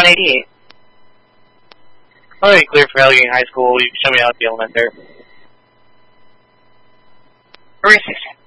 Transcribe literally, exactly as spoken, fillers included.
on eighty-eight. Alright, clear for Allegheny High School. You can show me out the element there. Three sixteen.